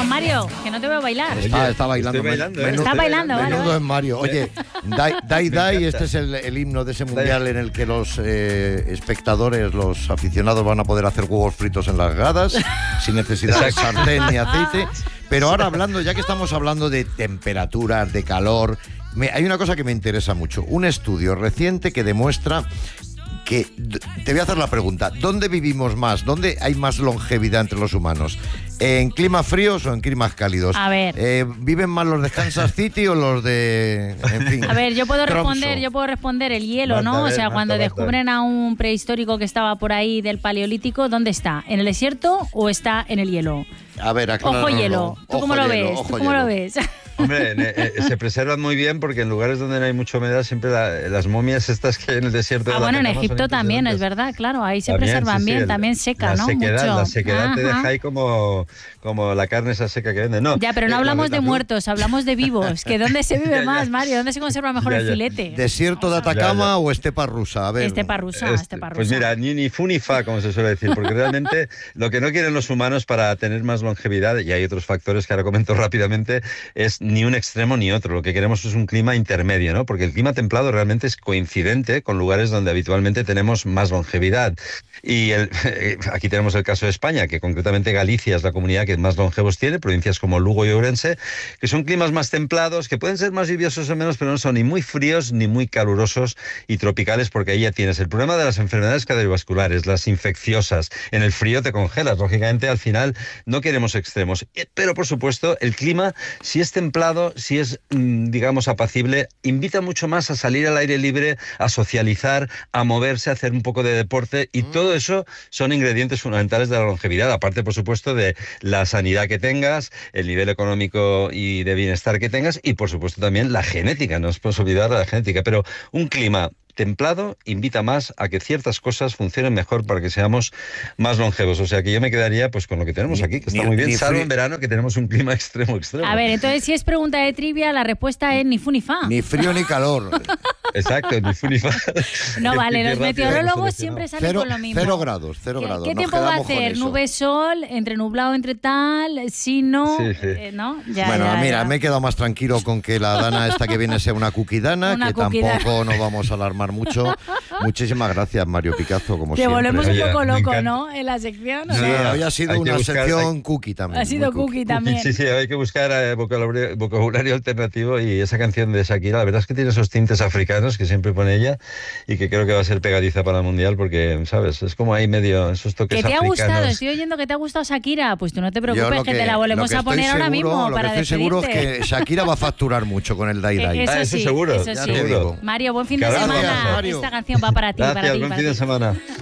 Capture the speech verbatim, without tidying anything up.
No, Mario, que no te veo bailar. Está, está bailando. Estoy bailando, ¿eh? Está bailando, vale. Menudo es Mario. Oye, Dai Dai, Dai este es el, el himno de ese mundial en el que los eh, espectadores, los aficionados van a poder hacer huevos fritos en las gradas sin necesidad de sartén ni aceite. Pero ahora hablando, ya que estamos hablando de temperaturas, de calor, me, hay una cosa que me interesa mucho. Un estudio reciente que demuestra que, te voy a hacer la pregunta, ¿dónde vivimos más? ¿Dónde hay más longevidad entre los humanos? ¿En climas fríos o en climas cálidos? A ver. Eh, ¿Viven más los de Kansas City o los de, en fin? A ver, yo puedo Tromso? responder, yo puedo responder el hielo, Marta, ¿no? a ver, O sea, Marta, cuando Marta. descubren a un prehistórico que estaba por ahí del Paleolítico, ¿dónde está? ¿En el desierto o está en el hielo? A ver, acláralo. Ojo hielo. ¿Tú cómo lo ves? ¿Tú cómo lo ves? Hombre, eh, eh, se preservan muy bien porque en lugares donde no hay mucha humedad siempre la, las momias estas que hay en el desierto de Ah, bueno, en Atacama son Egipto también, es impresionantes. verdad, claro, ahí se También, preservan sí, sí, bien, el- también seca, la ¿no? Sequedad, Mucho. La sequedad te Ajá. deja ahí como, como la carne esa seca que venden. No, Ya, pero no eh, hablamos la- de la- muertos, hablamos de vivos. ¿Que dónde se vive Ya, ya. más, Mario? ¿Dónde se conserva mejor Ya, el ya. filete? ¿Desierto de Atacama Ya, ya. o estepa rusa? A ver. Estepa rusa, Este, estepa rusa. pues mira, ni, ni fu ni fa, como se suele decir, porque realmente lo que no quieren los humanos para tener más longevidad, y hay otros factores que ahora comento rápidamente, es ni un extremo ni otro. Lo que queremos es un clima intermedio, ¿no? Porque el clima templado realmente es coincidente con lugares donde habitualmente tenemos más longevidad. Y el, aquí tenemos el caso de España, que concretamente Galicia es la comunidad que más longevos tiene, provincias como Lugo y Ourense, que son climas más templados, que pueden ser más lluviosos o menos, pero no son ni muy fríos ni muy calurosos y tropicales, porque ahí ya tienes el problema de las enfermedades cardiovasculares, las infecciosas. En el frío te congelas, lógicamente al final no queremos extremos. Pero por supuesto el clima, si es templado, si es, digamos, apacible, invita mucho más a salir al aire libre, a socializar, a moverse, a hacer un poco de deporte, y todo eso son ingredientes fundamentales de la longevidad, aparte por supuesto de la sanidad que tengas, el nivel económico y de bienestar que tengas, y por supuesto también la genética, no os podemos olvidar de la genética, pero un clima templado invita más a que ciertas cosas funcionen mejor para que seamos más longevos. O sea que yo me quedaría pues con lo que tenemos Ni- aquí, que está ni- muy bien, ni salvo frío. en verano que tenemos un clima extremo, extremo. A ver, entonces si es pregunta de trivia, la respuesta es ni fu ni fa. Ni frío ni calor. Exacto, ni fu ni fa. No Que vale, pique los rápido, meteorólogos hemos siempre seleccionado. salen Cero, con lo mismo. cero grados, cero ¿Qué, grados. ¿Qué Nos tiempo va a quedamos con hacer? eso. Nube, sol, entre nublado, entre tal, si no, Sí, sí. eh, ¿no? Ya, Bueno, ya, mira, ya. me he quedado más tranquilo con que la dana esta que viene sea una cuquidana, Una que cuquidana. tampoco nos vamos a alarmar mucho. Muchísimas gracias, Mario Picazo, como Te siempre. volvemos un Oye, poco me loco, encanta. ¿no? En la sección. ¿o Sí, no? No, hoy ha sido hay que una buscar- sección cookie también. Ha sido muy cookie también. Sí, sí, hay que buscar eh, vocabulario, vocabulario alternativo, y esa canción de Shakira, la verdad es que tiene esos tintes africanos que siempre pone ella y que creo que va a ser pegadiza para el Mundial porque, ¿sabes? Es como ahí medio esos toques Que te ha africanos. gustado, estoy oyendo que te ha gustado Shakira. Pues tú no te Yo preocupes, lo que, te la volvemos lo que a poner estoy ahora seguro- mismo lo para que estoy seguro es despedirte. que Shakira va a facturar mucho con el Dai Eh, Dai. Eso Ah, eso sí, seguro, eso ya sí. te digo. Mario, buen fin de Gracias, semana. Mario. Esta canción va para ti, Gracias, para ti, buen para fin de ti. semana.